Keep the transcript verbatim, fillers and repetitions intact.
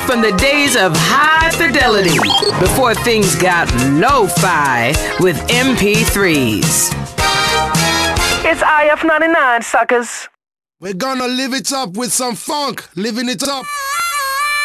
from the days of high fidelity before things got lo-fi with M P threes. It's I F ninety-nine, suckers. We're gonna live it up with some funk, living it up.